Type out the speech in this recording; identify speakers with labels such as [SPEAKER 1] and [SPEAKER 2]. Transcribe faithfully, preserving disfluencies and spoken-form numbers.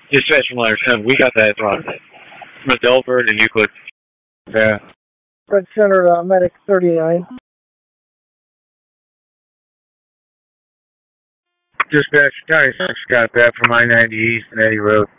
[SPEAKER 1] Dispatch from Ladder ten, we got that wrong. From Delbert and Euclid. Yeah.
[SPEAKER 2] Red Center, uh, Medic thirty-nine.
[SPEAKER 1] Dispatch, County six got that from I ninety East and Eddy Road.